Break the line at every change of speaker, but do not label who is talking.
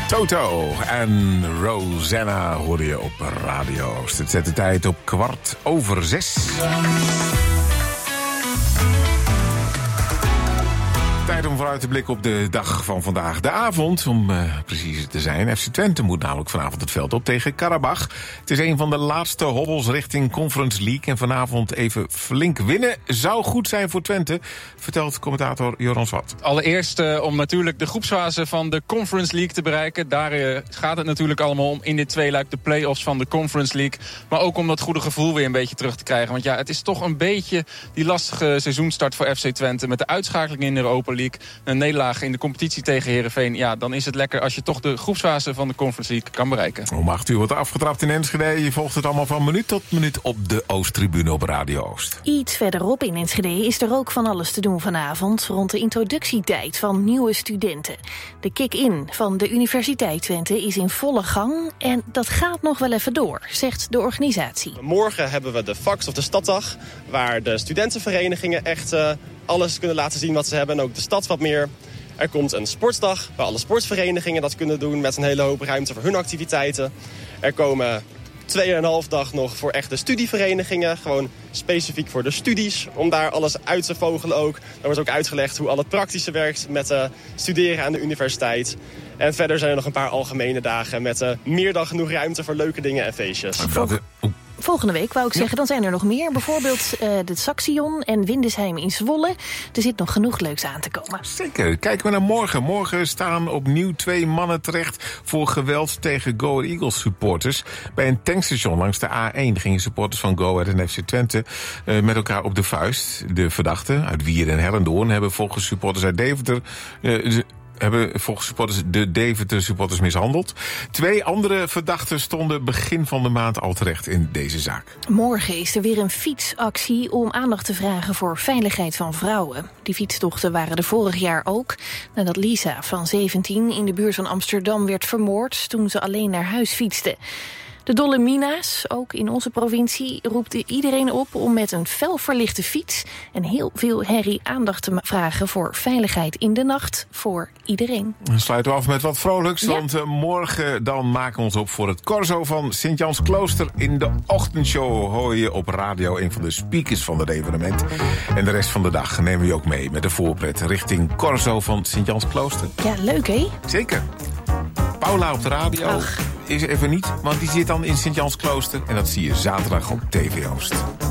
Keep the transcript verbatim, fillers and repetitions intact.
Toto en Rosanna hoorde je op Radio Oost. Het zet de tijd op kwart over zes. Tijd om vooruit te blikken op de dag van vandaag. De avond, om uh, precies te zijn. F C Twente moet namelijk vanavond het veld op tegen Karabach. Het is een van de laatste hobbels richting Conference League. En vanavond even flink winnen zou goed zijn voor Twente, vertelt commentator Joran Swat.
Allereerst uh, om natuurlijk de groepsfase van de Conference League te bereiken. Daar uh, gaat het natuurlijk allemaal om in dit tweeluik, de play-offs van de Conference League. Maar ook om dat goede gevoel weer een beetje terug te krijgen. Want ja, het is toch een beetje die lastige seizoenstart voor F C Twente. Met de uitschakeling in de Europa League, een nederlaag in de competitie tegen Heerenveen. Ja, dan is het lekker als je toch de groepsfase van de Conference League kan bereiken.
Om acht uur wordt afgetrapt in Enschede. Je volgt het allemaal van minuut tot minuut op de Oosttribune op Radio Oost.
Iets verderop in Enschede is er ook van alles te doen vanavond rond de introductietijd van nieuwe studenten. De kick-in van de Universiteit Twente is in volle gang en dat gaat nog wel even door, zegt de organisatie.
Morgen hebben we de Vax of de Staddag, waar de studentenverenigingen echt uh, alles kunnen laten zien wat ze hebben en ook de stad wat meer. Er komt een sportsdag waar alle sportverenigingen dat kunnen doen met een hele hoop ruimte voor hun activiteiten. Er komen tweeënhalf dag nog voor echte studieverenigingen, gewoon specifiek voor de studies, om daar alles uit te vogelen ook. Er wordt ook uitgelegd hoe al het praktische werkt met uh, studeren aan de universiteit. En verder zijn er nog een paar algemene dagen met uh, meer dan genoeg ruimte voor leuke dingen en feestjes.
Vol- Volgende week wou ik zeggen, dan zijn er nog meer. Bijvoorbeeld uh, de Saxion en Windesheim in Zwolle. Er zit nog genoeg leuks aan te komen.
Zeker. Kijken we naar morgen. Morgen staan opnieuw twee mannen terecht voor geweld tegen Go Ahead Eagles supporters. Bij een tankstation langs de A één gingen supporters van Go Ahead en F C Twente uh, met elkaar op de vuist. De verdachten uit Wieren en Hellendoorn hebben volgens supporters uit Deventer Uh, hebben volgens supporters de Deventer supporters mishandeld. Twee andere verdachten stonden begin van de maand al terecht in deze zaak.
Morgen is er weer een fietsactie om aandacht te vragen voor veiligheid van vrouwen. Die fietstochten waren er vorig jaar ook, nadat Lisa van zeventien in de buurt van Amsterdam werd vermoord toen ze alleen naar huis fietste. De Dolle Mina's, ook in onze provincie, roept iedereen op om met een fel verlichte fiets en heel veel herrie aandacht te vragen voor veiligheid in de nacht voor iedereen.
Dan sluiten we af met wat vrolijks,
ja.
want uh, morgen dan maken we ons op voor het corso van Sint-Jans Klooster. In de ochtendshow hoor je op radio een van de speakers van het evenement. En de rest van de dag nemen we je ook mee met de voorpret richting corso van Sint-Jans Klooster.
Ja, leuk hè?
Zeker. Paula op de radio
Ach.
is even niet, want die zit dan in Sint-Jans Klooster. En dat zie je zaterdag op T V Oost.